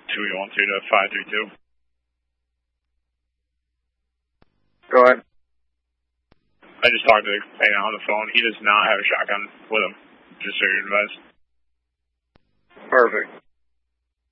2812 to 532. Go ahead. I just talked to the man on the phone. He does not have a shotgun with him, just so you're advised. Perfect.